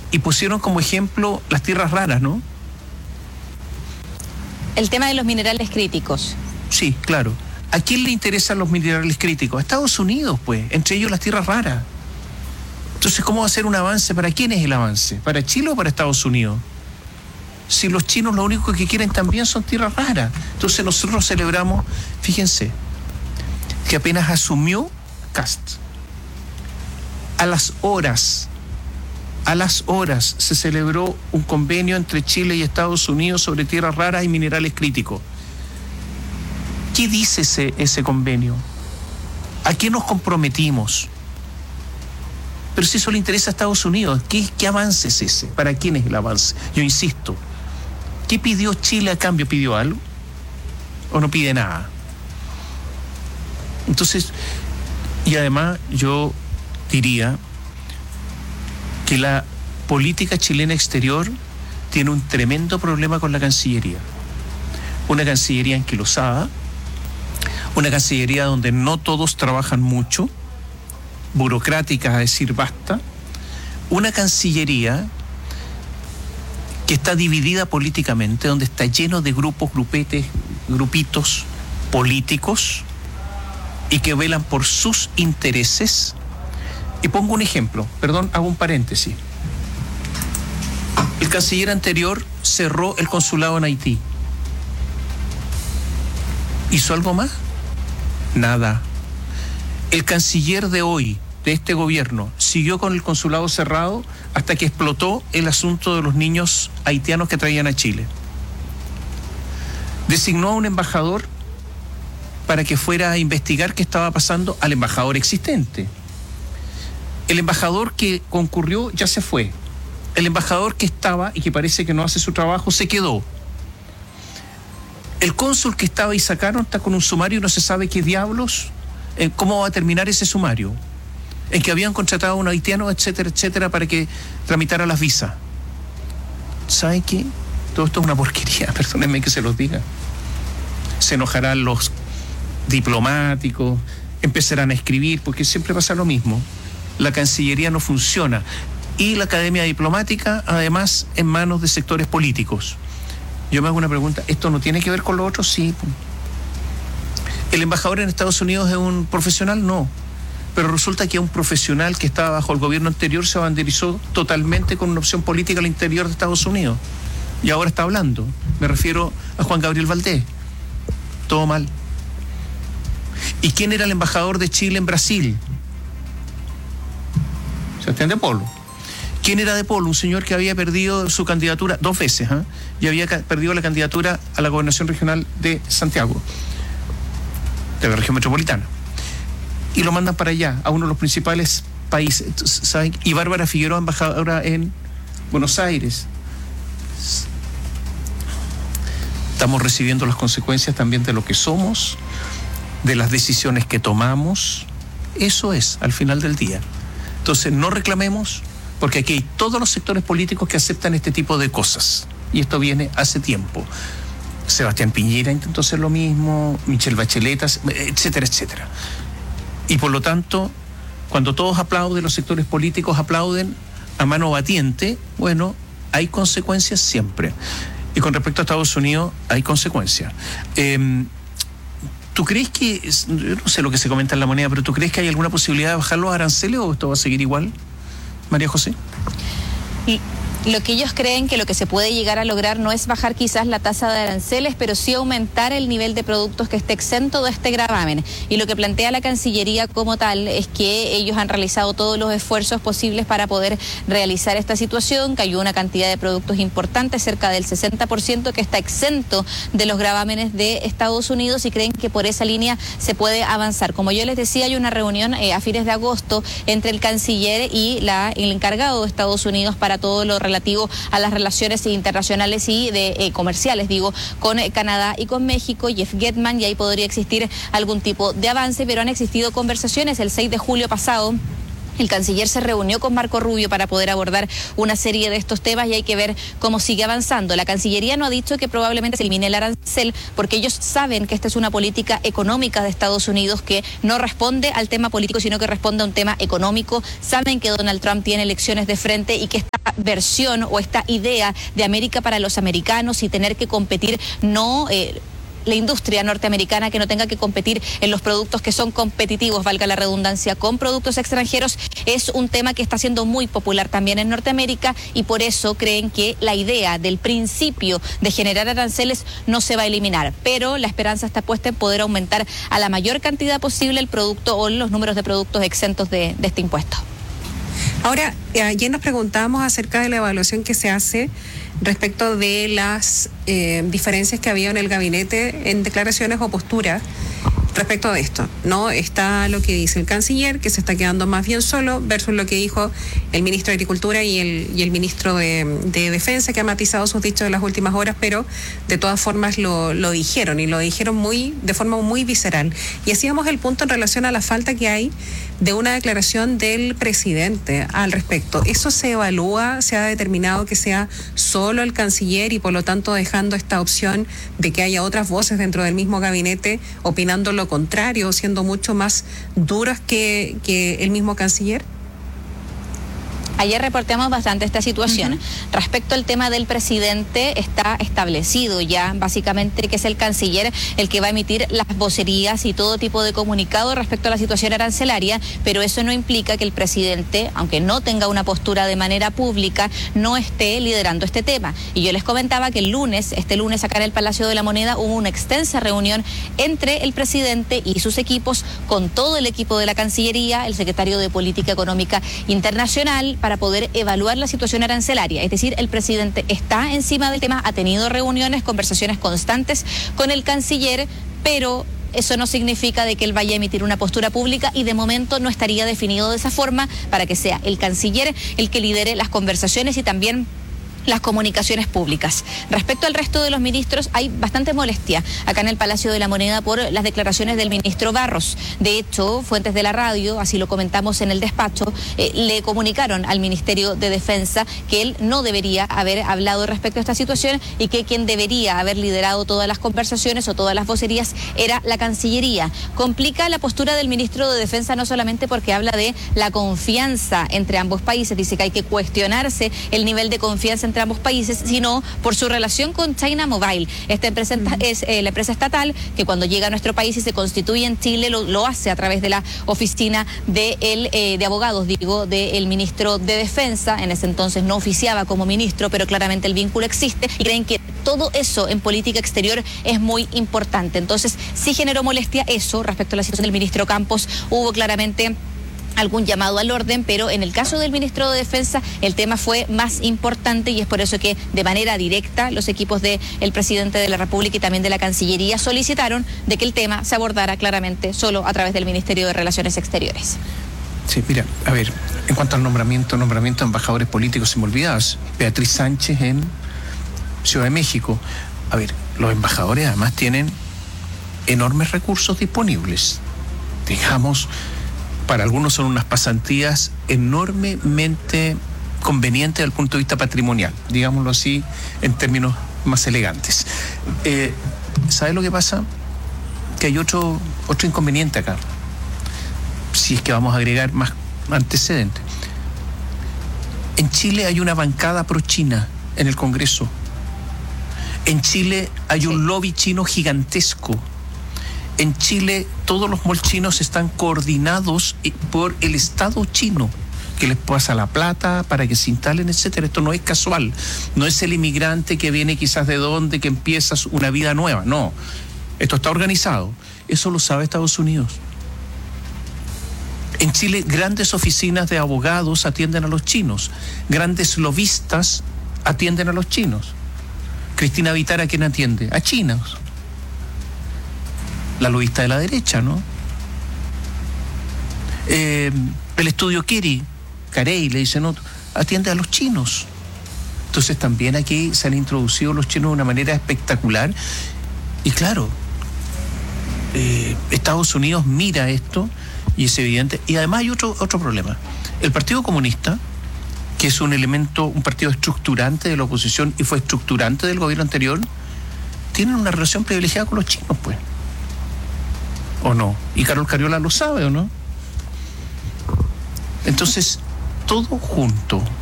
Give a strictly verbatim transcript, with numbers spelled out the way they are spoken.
y pusieron como ejemplo las tierras raras, ¿no? El tema de los minerales críticos. Sí, claro. ¿A quién le interesan los minerales críticos? A Estados Unidos, pues, entre ellos las tierras raras. Entonces, ¿cómo va a ser un avance? ¿Para quién es el avance? ¿Para Chile o para Estados Unidos? Si los chinos lo único que quieren también son tierras raras. Entonces nosotros celebramos, fíjense, que apenas asumió Kast, a las horas, a las horas se celebró un convenio entre Chile y Estados Unidos sobre tierras raras y minerales críticos. ¿Qué dice ese, ese convenio? ¿A qué nos comprometimos? Pero si eso le interesa a Estados Unidos, ¿qué, qué avance es ese? ¿Para quién es el avance? Yo insisto, ¿qué pidió Chile a cambio? ¿Pidió algo? ¿O no pide nada? Entonces, y además yo diría que la política chilena exterior tiene un tremendo problema con la Cancillería. Una Cancillería anquilosada, una Cancillería donde no todos trabajan mucho, burocrática a decir basta, una Cancillería que está dividida políticamente, donde está lleno de grupos, grupetes, grupitos políticos y que velan por sus intereses. Y pongo un ejemplo, perdón, hago un paréntesis. El canciller anterior cerró el consulado en Haití. ¿Hizo algo más? Nada. El canciller de hoy, de este gobierno, siguió con el consulado cerrado hasta que explotó el asunto de los niños haitianos que traían a Chile. Designó a un embajador para que fuera a investigar qué estaba pasando al embajador existente. El embajador que concurrió ya se fue. El embajador que estaba y que parece que no hace su trabajo se quedó. El cónsul que estaba y sacaron está con un sumario y no se sabe qué diablos, eh, cómo va a terminar ese sumario, en que habían contratado a un haitiano, etcétera, etcétera, para que tramitara las visas. ¿Saben qué? Todo esto es una porquería, perdónenme que se los diga. Se enojarán los diplomáticos, empezarán a escribir, porque siempre pasa lo mismo. La Cancillería no funciona. Y la Academia Diplomática, además, en manos de sectores políticos. Yo me hago una pregunta, ¿esto no tiene que ver con lo otro? Sí. ¿El embajador en Estados Unidos es un profesional? No. Pero resulta que un profesional que estaba bajo el gobierno anterior se banderizó totalmente con una opción política al interior de Estados Unidos. Y ahora está hablando. Me refiero a Juan Gabriel Valdés. Todo mal. ¿Y quién era el embajador de Chile en Brasil? Sebastián de Polo. ¿Quién era de Polo? Un señor que había perdido su candidatura dos veces, ¿eh? y había ca- perdido la candidatura a la gobernación regional de Santiago, de la región metropolitana. Y lo mandan para allá, a uno de los principales países. ¿Saben? Y Bárbara Figueroa, embajadora en Buenos Aires. Estamos recibiendo las consecuencias también de lo que somos, de las decisiones que tomamos. Eso es, al final del día. Entonces, no reclamemos, porque aquí hay todos los sectores políticos que aceptan este tipo de cosas. Y esto viene hace tiempo. Sebastián Piñera intentó hacer lo mismo, Michelle Bachelet, etcétera, etcétera. Y por lo tanto, cuando todos aplauden, los sectores políticos aplauden a mano batiente, bueno, hay consecuencias siempre. Y con respecto a Estados Unidos, hay consecuencias. Eh, ¿Tú crees que, yo no sé lo que se comenta en La Moneda, pero ¿tú crees que hay alguna posibilidad de bajar los aranceles o esto va a seguir igual? María José. Y lo que ellos creen que lo que se puede llegar a lograr no es bajar quizás la tasa de aranceles, pero sí aumentar el nivel de productos que esté exento de este gravamen. Y lo que plantea la Cancillería como tal es que ellos han realizado todos los esfuerzos posibles para poder realizar esta situación, que hay una cantidad de productos importantes, cerca del sesenta por ciento, que está exento de los gravámenes de Estados Unidos, y creen que por esa línea se puede avanzar. Como yo les decía, hay una reunión eh, a fines de agosto entre el canciller y la, el encargado de Estados Unidos para todo lo relativo a las relaciones internacionales y de eh, comerciales, digo, con eh, Canadá y con México, Jeff Getman, y ahí podría existir algún tipo de avance, pero han existido conversaciones. El seis de julio pasado, el canciller se reunió con Marco Rubio para poder abordar una serie de estos temas y hay que ver cómo sigue avanzando. La Cancillería no ha dicho que probablemente se elimine el arancel, porque ellos saben que esta es una política económica de Estados Unidos que no responde al tema político, sino que responde a un tema económico. Saben que Donald Trump tiene elecciones de frente y que esta versión o esta idea de América para los americanos y tener que competir, no... Eh, la industria norteamericana que no tenga que competir en los productos que son competitivos, valga la redundancia, con productos extranjeros, es un tema que está siendo muy popular también en Norteamérica y por eso creen que la idea del principio de generar aranceles no se va a eliminar, pero la esperanza está puesta en poder aumentar a la mayor cantidad posible el producto o los números de productos exentos de, de este impuesto. Ahora, ayer nos preguntábamos acerca de la evaluación que se hace respecto de las eh, diferencias que había en el gabinete en declaraciones o posturas respecto de esto, ¿no? Está lo que dice el canciller, que se está quedando más bien solo, versus lo que dijo el ministro de Agricultura y el, y el ministro de, de Defensa, que ha matizado sus dichos de las últimas horas, pero de todas formas lo, lo dijeron, y lo dijeron muy de forma muy visceral. Y hacíamos el punto en relación a la falta que hay de una declaración del presidente al respecto. ¿Eso se evalúa? ¿Se ha determinado que sea solo el canciller y por lo tanto dejando esta opción de que haya otras voces dentro del mismo gabinete opinando lo contrario, siendo mucho más duras que, que el mismo canciller? Ayer reportamos bastante esta situación. Uh-huh. Respecto al tema del presidente, está establecido ya básicamente que es el canciller el que va a emitir las vocerías y todo tipo de comunicado respecto a la situación arancelaria, pero eso no implica que el presidente, aunque no tenga una postura de manera pública, no esté liderando este tema. Y yo les comentaba que el lunes, este lunes acá en el Palacio de la Moneda, hubo una extensa reunión entre el presidente y sus equipos, con todo el equipo de la Cancillería, el secretario de Política Económica Internacional, para poder evaluar la situación arancelaria. Es decir, el presidente está encima del tema, ha tenido reuniones, conversaciones constantes con el canciller, pero eso no significa de que él vaya a emitir una postura pública y de momento no estaría definido de esa forma para que sea el canciller el que lidere las conversaciones y también las comunicaciones públicas. Respecto al resto de los ministros, hay bastante molestia acá en el Palacio de la Moneda por las declaraciones del ministro Barros. De hecho, fuentes de la radio, así lo comentamos en el despacho, eh, le comunicaron al Ministerio de Defensa que él no debería haber hablado respecto a esta situación y que quien debería haber liderado todas las conversaciones o todas las vocerías era la Cancillería. Complica la postura del ministro de Defensa no solamente porque habla de la confianza entre ambos países, dice que hay que cuestionarse el nivel de confianza entre ambos países, sino por su relación con China Mobile. Esta empresa uh-huh. es eh, la empresa estatal que cuando llega a nuestro país y se constituye en Chile lo, lo hace a través de la oficina de, el, eh, de abogados, digo, del ministro de Defensa. En ese entonces no oficiaba como ministro, pero claramente el vínculo existe y creen que todo eso en política exterior es muy importante. Entonces sí generó molestia eso respecto a la situación del ministro Campos. Hubo claramente algún llamado al orden, pero en el caso del ministro de Defensa el tema fue más importante y es por eso que de manera directa los equipos del presidente de la República y también de la Cancillería solicitaron de que el tema se abordara claramente solo a través del Ministerio de Relaciones Exteriores. Sí, mira, a ver, en cuanto al nombramiento, nombramiento de embajadores políticos, se me olvidas, Beatriz Sánchez en Ciudad de México. A ver, los embajadores además tienen enormes recursos disponibles. Digamos, para algunos son unas pasantías enormemente convenientes desde el punto de vista patrimonial, digámoslo así, en términos más elegantes. Eh, ¿Sabe lo que pasa? Que hay otro, otro inconveniente acá, si es que vamos a agregar más antecedentes. En Chile hay una bancada pro-China en el Congreso. En Chile hay un lobby chino gigantesco. En Chile todos los malls chinos están coordinados por el Estado chino, que les pasa la plata para que se instalen, etcétera. Esto no es casual, no es el inmigrante que viene quizás de donde, que empieza una vida nueva, no. Esto está organizado. Eso lo sabe Estados Unidos. En Chile grandes oficinas de abogados atienden a los chinos, grandes lobistas atienden a los chinos. Cristina Vitar, ¿a quién atiende? A chinos. La lobista de la derecha, ¿no? Eh, el estudio Kiri, Carey, le dicen otro, atiende a los chinos. Entonces también aquí se han introducido los chinos de una manera espectacular. Y claro, eh, Estados Unidos mira esto y es evidente. Y además hay otro, otro problema. El Partido Comunista, que es un elemento, un partido estructurante de la oposición y fue estructurante del gobierno anterior, tienen una relación privilegiada con los chinos, pues. ¿O no? Y Carol Cariola lo sabe, ¿o no? Entonces, todo junto